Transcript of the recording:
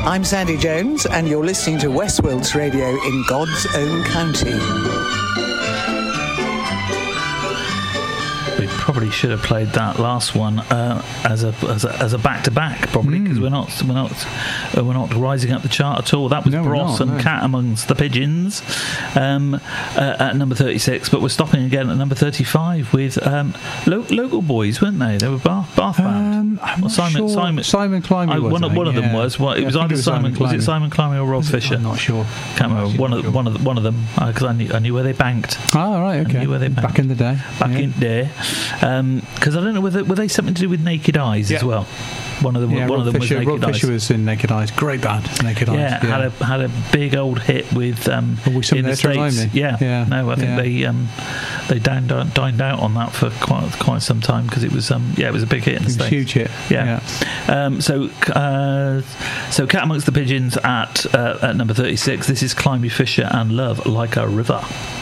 I'm Sandy Jones, and you're listening to West Wilts Radio in God's own county. We probably should have played that last one as a back-to-back, probably, because we're not rising up the chart at all. That was Bros and Cat Amongst the Pigeons at number 36, but we're stopping again at number 35 with local boys, weren't they? They were Bath band. I'm not sure. Simon Climby was. One of them was. Well, it was either Simon. Was it Simon Climby or Rob Fisher? I'm not sure. Can't remember. One of them, because I knew where they banked. Oh, right, okay. I knew where they banked. Back in the day. In the day. Because I don't know were they something to do with Naked Eyes as well. One of them was Naked Eyes. Rob Fisher was in Naked Eyes. Great band, Naked Eyes. Yeah, had a big old hit with in the States. Yeah. No, I think they dined out on that for quite some time, because it was it was a big hit in the States. Huge hit. Yeah. So Cat Amongst the Pigeons at number 36. This is Climby Fisher and Love Like a River.